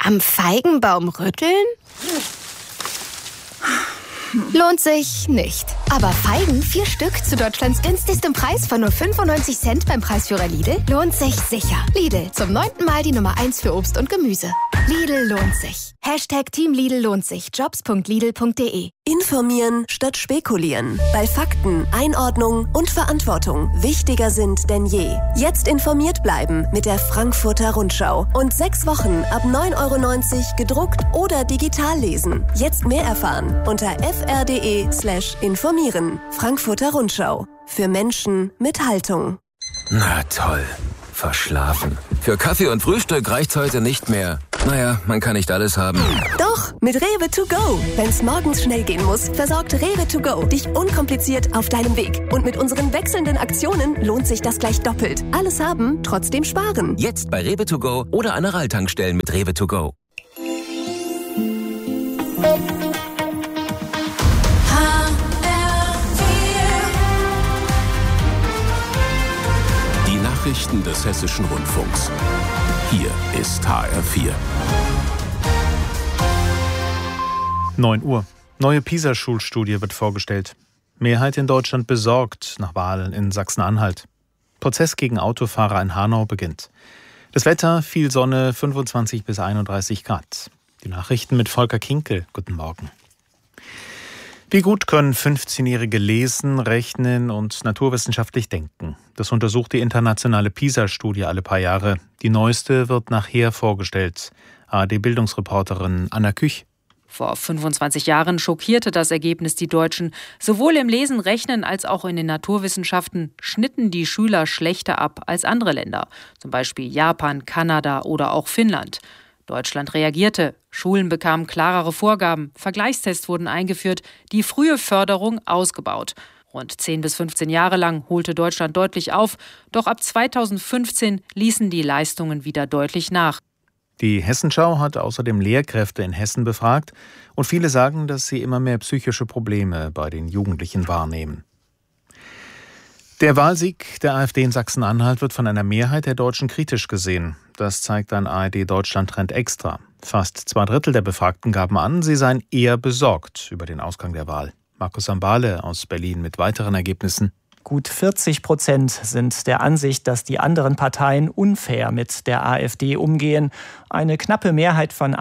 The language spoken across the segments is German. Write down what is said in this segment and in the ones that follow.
Am Feigenbaum rütteln? Lohnt sich nicht. Aber Feigen 4 Stück zu Deutschlands günstigstem Preis von nur 95 Cent beim Preisführer Lidl lohnt sich sicher. Lidl, zum 9. Mal die Nummer 1 für Obst und Gemüse. Lidl lohnt sich. #Team Lidl lohnt sich. Jobs.lidl.de. Informieren statt spekulieren. Bei Fakten, Einordnung und Verantwortung wichtiger sind denn je. Jetzt informiert bleiben mit der Frankfurter Rundschau. Und 6 Wochen ab 9,90 € gedruckt oder digital lesen. Jetzt mehr erfahren unter fr.de/informieren. Frankfurter Rundschau. Für Menschen mit Haltung. Na toll. Verschlafen. Für Kaffee und Frühstück reicht's heute nicht mehr. Naja, man kann nicht alles haben. Doch, mit Rewe to go. Wenn's morgens schnell gehen muss, versorgt Rewe to go dich unkompliziert auf deinem Weg. Und mit unseren wechselnden Aktionen lohnt sich das gleich doppelt. Alles haben, trotzdem sparen. Jetzt bei Rewe to go oder an Aral-Tankstellen mit Rewe to go. Nachrichten des Hessischen Rundfunks. Hier ist HR4. 9 Uhr. Neue PISA-Schulstudie wird vorgestellt. Mehrheit in Deutschland besorgt nach Wahlen in Sachsen-Anhalt. Prozess gegen Autofahrer in Hanau beginnt. Das Wetter, viel Sonne, 25 bis 31 Grad. Die Nachrichten mit Volker Kinkel. Guten Morgen. Wie gut können 15-Jährige lesen, rechnen und naturwissenschaftlich denken? Das untersucht die internationale PISA-Studie alle paar Jahre. Die neueste wird nachher vorgestellt. ARD-Bildungsreporterin Anna Küch. Vor 25 Jahren schockierte das Ergebnis die Deutschen. Sowohl im Lesen, Rechnen als auch in den Naturwissenschaften schnitten die Schüler schlechter ab als andere Länder. Zum Beispiel Japan, Kanada oder auch Finnland. Deutschland reagierte. Schulen bekamen klarere Vorgaben. Vergleichstests wurden eingeführt. Die frühe Förderung ausgebaut. Rund 10 bis 15 Jahre lang holte Deutschland deutlich auf. Doch ab 2015 ließen die Leistungen wieder deutlich nach. Die Hessenschau hat außerdem Lehrkräfte in Hessen befragt. Und viele sagen, dass sie immer mehr psychische Probleme bei den Jugendlichen wahrnehmen. Der Wahlsieg der AfD in Sachsen-Anhalt wird von einer Mehrheit der Deutschen kritisch gesehen. Das zeigt ein ARD-Deutschland-Trend extra. Fast 2/3 der Befragten gaben an, sie seien eher besorgt über den Ausgang der Wahl. Markus Sambale aus Berlin mit weiteren Ergebnissen. Gut 40% sind der Ansicht, dass die anderen Parteien unfair mit der AfD umgehen. Eine knappe Mehrheit von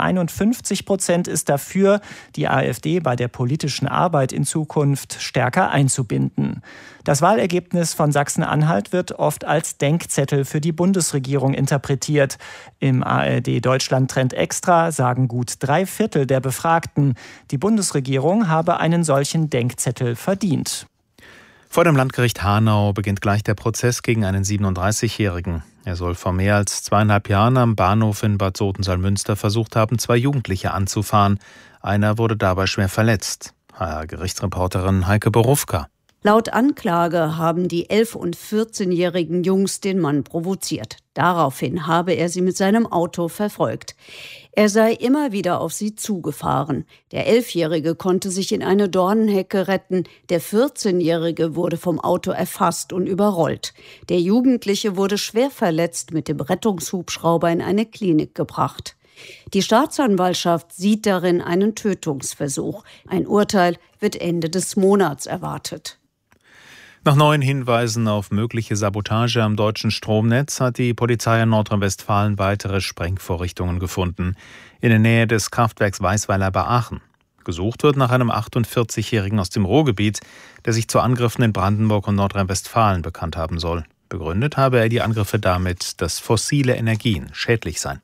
51% ist dafür, die AfD bei der politischen Arbeit in Zukunft stärker einzubinden. Das Wahlergebnis von Sachsen-Anhalt wird oft als Denkzettel für die Bundesregierung interpretiert. Im ARD-Deutschland-Trend Extra sagen gut 3/4 der Befragten, die Bundesregierung habe einen solchen Denkzettel verdient. Vor dem Landgericht Hanau beginnt gleich der Prozess gegen einen 37-Jährigen. Er soll vor mehr als 2,5 Jahren am Bahnhof in Bad Sotenthal-Münster versucht haben, 2 Jugendliche anzufahren. Einer wurde dabei schwer verletzt. HR-Gerichtsreporterin Heike Borufka. Laut Anklage haben die 11- und 14-jährigen Jungs den Mann provoziert. Daraufhin habe er sie mit seinem Auto verfolgt. Er sei immer wieder auf sie zugefahren. Der 11-Jährige konnte sich in eine Dornenhecke retten. Der 14-Jährige wurde vom Auto erfasst und überrollt. Der Jugendliche wurde schwer verletzt mit dem Rettungshubschrauber in eine Klinik gebracht. Die Staatsanwaltschaft sieht darin einen Tötungsversuch. Ein Urteil wird Ende des Monats erwartet. Nach neuen Hinweisen auf mögliche Sabotage am deutschen Stromnetz hat die Polizei in Nordrhein-Westfalen weitere Sprengvorrichtungen gefunden. In der Nähe des Kraftwerks Weißweiler bei Aachen. Gesucht wird nach einem 48-Jährigen aus dem Ruhrgebiet, der sich zu Angriffen in Brandenburg und Nordrhein-Westfalen bekannt haben soll. Begründet habe er die Angriffe damit, dass fossile Energien schädlich seien.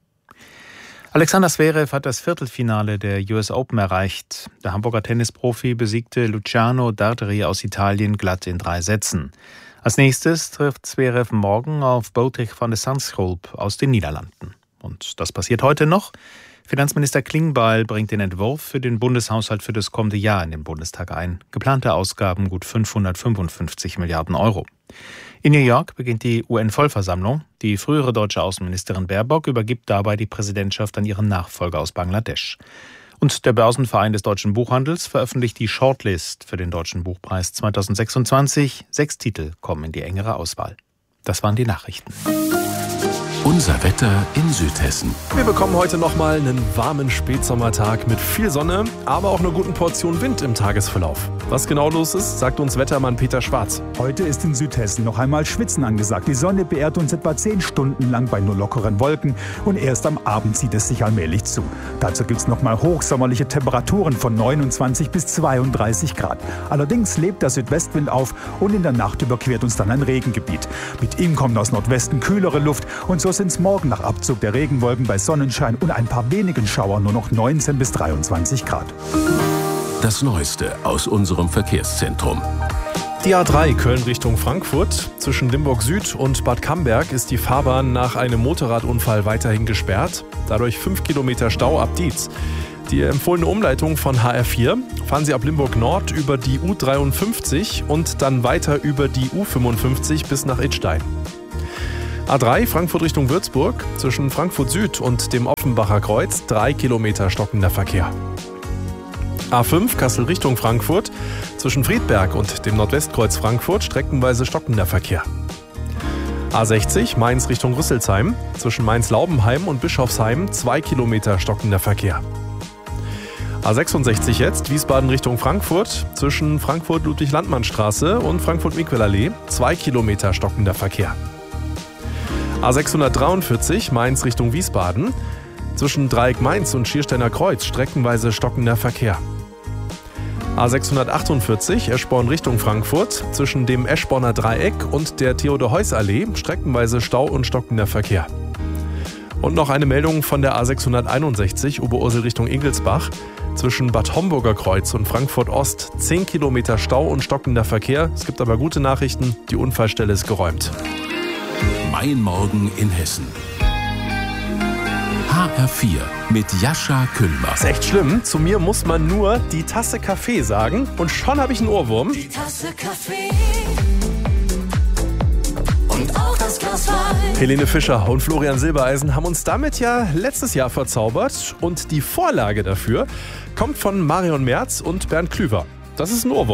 Alexander Zverev hat das Viertelfinale der US Open erreicht. Der Hamburger Tennisprofi besiegte Luciano Darderi aus Italien glatt in 3 Sätzen. Als nächstes trifft Zverev morgen auf Botic van de Zandschulp aus den Niederlanden. Und das passiert heute noch. Finanzminister Klingbeil bringt den Entwurf für den Bundeshaushalt für das kommende Jahr in den Bundestag ein. Geplante Ausgaben gut 555 Milliarden Euro. In New York beginnt die UN-Vollversammlung. Die frühere deutsche Außenministerin Baerbock übergibt dabei die Präsidentschaft an ihren Nachfolger aus Bangladesch. Und der Börsenverein des deutschen Buchhandels veröffentlicht die Shortlist für den Deutschen Buchpreis 2026. 6 Titel kommen in die engere Auswahl. Das waren die Nachrichten. Unser Wetter in Südhessen. Wir bekommen heute nochmal einen warmen Spätsommertag mit viel Sonne, aber auch einer guten Portion Wind im Tagesverlauf. Was genau los ist, sagt uns Wettermann Peter Schwarz. Heute ist in Südhessen noch einmal Schwitzen angesagt. Die Sonne beehrt uns etwa 10 Stunden lang bei nur lockeren Wolken und erst am Abend zieht es sich allmählich zu. Dazu gibt es nochmal hochsommerliche Temperaturen von 29 bis 32 Grad. Allerdings lebt der Südwestwind auf und in der Nacht überquert uns dann ein Regengebiet. Mit ihm kommt aus Nordwesten kühlere Luft und so sind es morgen nach Abzug der Regenwolken bei Sonnenschein und ein paar wenigen Schauern nur noch 19 bis 23 Grad. Das Neueste aus unserem Verkehrszentrum. Die A3 Köln Richtung Frankfurt. Zwischen Limburg Süd und Bad Camberg ist die Fahrbahn nach einem Motorradunfall weiterhin gesperrt. Dadurch 5 Kilometer Stau ab Dietz. Die empfohlene Umleitung von HR4 fahren Sie ab Limburg Nord über die U53 und dann weiter über die U55 bis nach Idstein. A3 Frankfurt Richtung Würzburg. Zwischen Frankfurt Süd und dem Offenbacher Kreuz 3 Kilometer stockender Verkehr. A5 Kassel Richtung Frankfurt. Zwischen Friedberg und dem Nordwestkreuz Frankfurt streckenweise stockender Verkehr. A60 Mainz Richtung Rüsselsheim. Zwischen Mainz-Laubenheim und Bischofsheim 2 Kilometer stockender Verkehr. A66 jetzt Wiesbaden Richtung Frankfurt. Zwischen Frankfurt-Ludwig-Landmann-Straße und Frankfurt-Miquelallee 2 Kilometer stockender Verkehr. A643 Mainz Richtung Wiesbaden. Zwischen Dreieck Mainz und Schiersteiner Kreuz streckenweise stockender Verkehr. A648 Eschborn Richtung Frankfurt. Zwischen dem Eschborner Dreieck und der Theodor-Heuss-Allee streckenweise Stau und stockender Verkehr. Und noch eine Meldung von der A661 Oberursel Richtung Ingelsbach. Zwischen Bad Homburger Kreuz und Frankfurt Ost 10 Kilometer Stau und stockender Verkehr. Es gibt aber gute Nachrichten, die Unfallstelle ist geräumt. Mein Morgen in Hessen. HR4 mit Jascha Küllmer. Das ist echt schlimm. Zu mir muss man nur die Tasse Kaffee sagen und schon habe ich einen Ohrwurm. Die Tasse Kaffee und auch das Glas Wein. Helene Fischer und Florian Silbereisen haben uns damit ja letztes Jahr verzaubert und die Vorlage dafür kommt von Marion Merz und Bernd Klüver. Das ist ein Ohrwurm.